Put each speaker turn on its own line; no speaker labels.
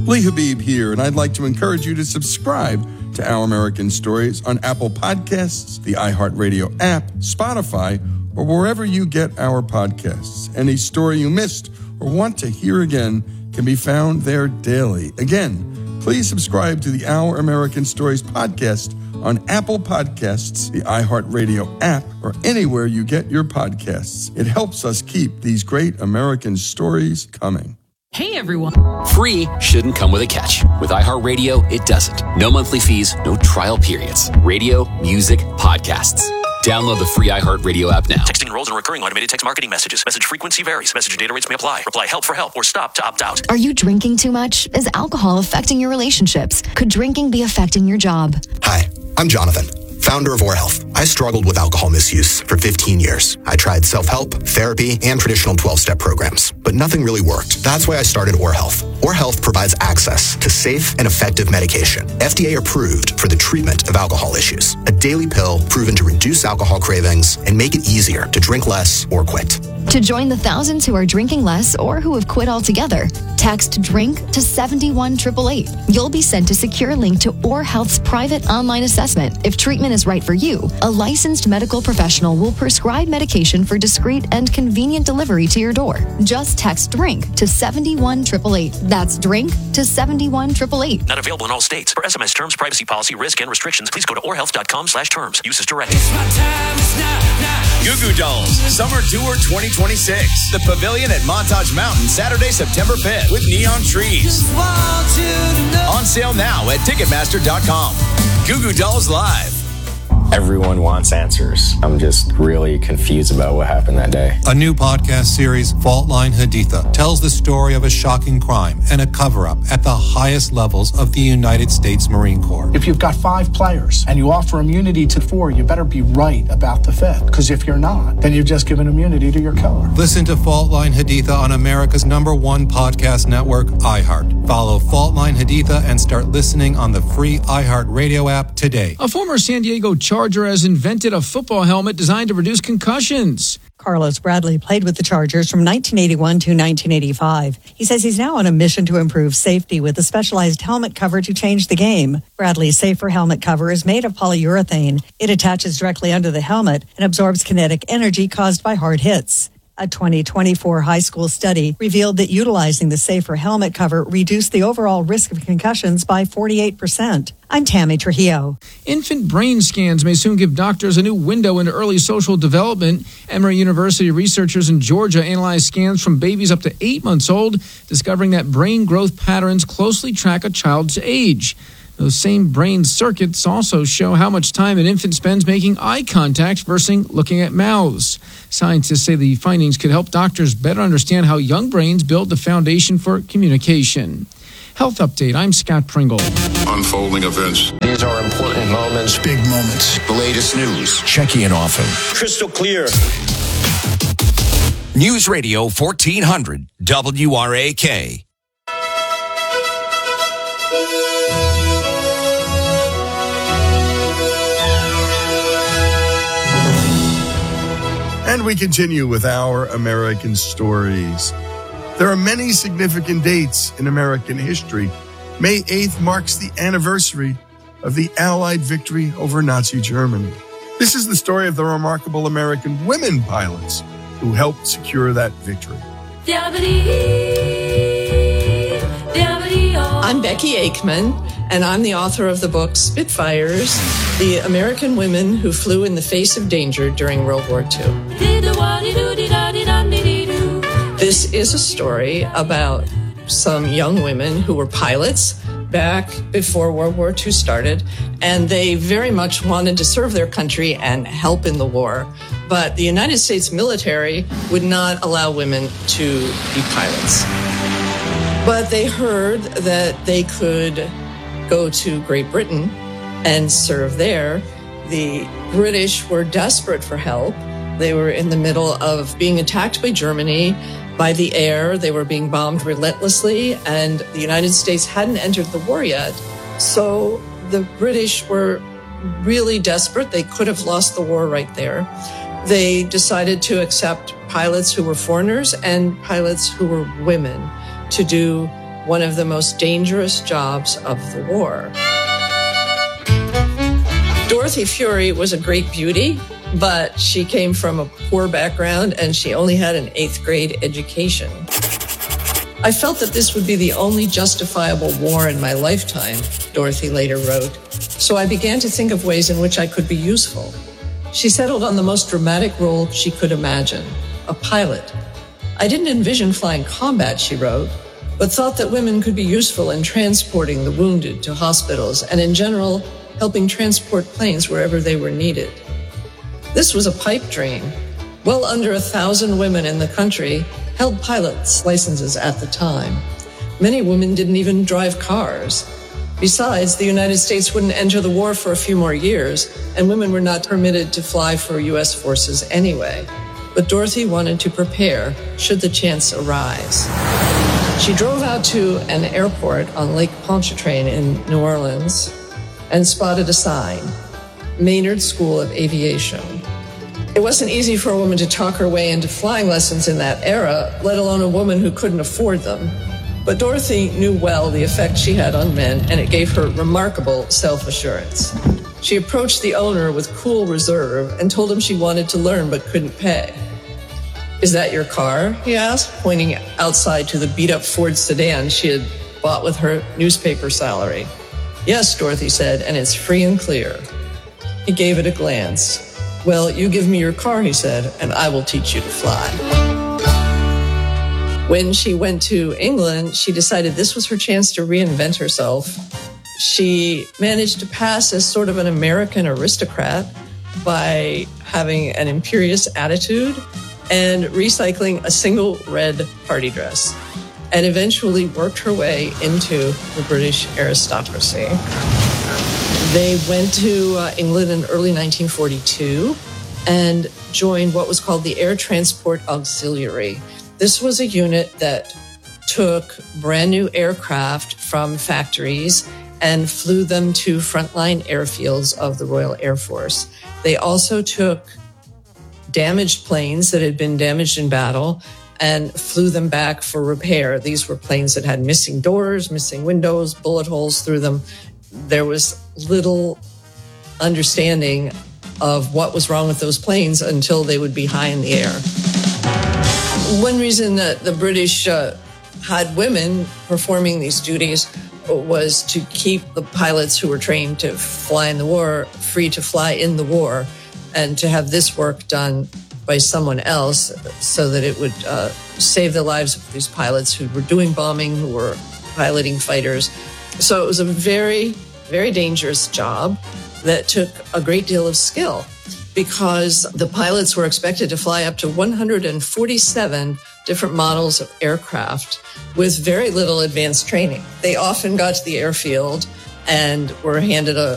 Lee Habib here, and I'd like to encourage you to subscribe to Our American Stories on Apple Podcasts, the iHeartRadio app, Spotify, or wherever you get our podcasts. Any story you missed or want to hear again can be found there daily. Again, please subscribe to the Our American Stories podcast on Apple Podcasts, the iHeartRadio app, or anywhere you get your podcasts. It helps us keep these great American stories coming.
Hey, everyone.
Free shouldn't come with a catch. With iHeartRadio, it doesn't. No monthly fees, no trial periods. Radio, music, podcasts. Download the free iHeartRadio app now.
Texting enrolls in recurring automated text marketing messages. Message frequency varies. Message and data rates may apply. Reply help for help or stop to opt out.
Are you drinking too much? Is alcohol affecting your relationships? Could drinking be affecting your job?
Hi, I'm Jonathan, founder of Or Health. I struggled with alcohol misuse for 15 years. I tried self-help, therapy, and traditional 12-step programs, but nothing really worked. That's why I started Or Health. Or Health provides access to safe and effective medication, FDA approved for the treatment of alcohol issues. A daily pill proven to reduce alcohol cravings and make it easier to drink less or quit.
To join the thousands who are drinking less or who have quit altogether, text DRINK to 71888. You'll be sent a secure link to Or Health's private online assessment. If treatment is right for you, a licensed medical professional will prescribe medication for discreet and convenient delivery to your door. Just text DRINK to 71888. That's DRINK to 71888.
Not available in all states. For SMS terms, privacy policy, risk, and restrictions, please go to orhealth.com/terms. Use as directed.
It's my time, it's now.
Goo Goo Dolls Summer Tour 2026. The Pavilion at Montage Mountain, Saturday, September 5th with Neon Trees. On sale now at Ticketmaster.com. Goo Goo Dolls Live.
Everyone wants answers. I'm just really confused about what happened that day.
A new podcast series, Fault Line Haditha, tells the story of a shocking crime and a cover-up at the highest levels of the United States Marine Corps.
If you've got 5 players and you offer immunity to 4, you better be right about the 5th. Because if you're not, then you've just given immunity to your killer.
Listen to Fault Line Haditha on America's #1 podcast network, iHeart. Follow Fault Line Haditha and start listening on the free iHeart Radio app today.
A former San Diego Charger has invented a football helmet designed to reduce concussions.
Carlos Bradley played with the Chargers from 1981 to 1985. He says he's now on a mission to improve safety with a specialized helmet cover to change the game. Bradley's Safer helmet cover is made of polyurethane. It attaches directly under the helmet and absorbs kinetic energy caused by hard hits. A 2024 high school study revealed that utilizing the Safer helmet cover reduced the overall risk of concussions by 48%. I'm Tammy Trujillo.
Infant brain scans may soon give doctors a new window into early social development. Emory University researchers in Georgia analyzed scans from babies up to 8 months old, discovering that brain growth patterns closely track a child's age. Those same brain circuits also show how much time an infant spends making eye contact versus looking at mouths. Scientists say the findings could help doctors better understand how young brains build the foundation for communication. Health Update, I'm Scott Pringle.
Unfolding events.
These are important moments.
Big moments. The latest news.
Checking in often.
Crystal clear.
News Radio 1400 WRAK.
And we continue with Our American Stories. There are many significant dates in American history. May 8th marks the anniversary of the Allied victory over Nazi Germany. This is the story of the remarkable American women pilots who helped secure that victory.
I'm Becky Aikman, and I'm the author of the book Spitfires, The American Women Who Flew in the Face of Danger During World War II. This is a story about some young women who were pilots back before World War II started, and they very much wanted to serve their country and help in the war. But the United States military would not allow women to be pilots. But they heard that they could go to Great Britain and serve there. The British were desperate for help. They were in the middle of being attacked by Germany by the air. They were being bombed relentlessly, and the United States hadn't entered the war yet. So the British were really desperate. They could have lost the war right there. They decided to accept pilots who were foreigners and pilots who were women to do one of the most dangerous jobs of the war. Dorothy Fury was a great beauty, but she came from a poor background and she only had an 8th grade education. I felt that this would be the only justifiable war in my lifetime, Dorothy later wrote, so I began to think of ways in which I could be useful. She settled on the most dramatic role she could imagine, a pilot. I didn't envision flying combat, she wrote, but thought that women could be useful in transporting the wounded to hospitals and in general, helping transport planes wherever they were needed. This was a pipe dream. Well under 1,000 women in the country held pilot's licenses at the time. Many women didn't even drive cars. Besides, the United States wouldn't enter the war for a few more years, and women were not permitted to fly for U.S. forces anyway. But Dorothy wanted to prepare should the chance arise. She drove out to an airport on Lake Pontchartrain in New Orleans and spotted a sign, Maynard School of Aviation. It wasn't easy for a woman to talk her way into flying lessons in that era, let alone a woman who couldn't afford them. But Dorothy knew well the effect she had on men, and it gave her remarkable self-assurance. She approached the owner with cool reserve and told him she wanted to learn but couldn't pay. "Is that your car?" he asked, pointing outside to the beat-up Ford sedan she had bought with her newspaper salary. "Yes," Dorothy said, "and it's free and clear." He gave it a glance. "Well, you give me your car," he said, "and I will teach you to fly." When she went to England, she decided this was her chance to reinvent herself. She managed to pass as sort of an American aristocrat by having an imperious attitude and recycling a single red party dress, and eventually worked her way into the British aristocracy. They went to England in early 1942 and joined what was called the Air Transport Auxiliary. This was a unit that took brand new aircraft from factories and flew them to frontline airfields of the Royal Air Force. They also took damaged planes that had been damaged in battle and flew them back for repair. These were planes that had missing doors, missing windows, bullet holes through them. There was little understanding of what was wrong with those planes until they would be high in the air. One reason that the British had women performing these duties was to keep the pilots who were trained to fly in the war free to fly in the war, and to have this work done by someone else so that it would save the lives of these pilots who were doing bombing, who were piloting fighters. So it was a very, very dangerous job that took a great deal of skill, because the pilots were expected to fly up to 147 different models of aircraft with very little advanced training. They often got to the airfield and were handed a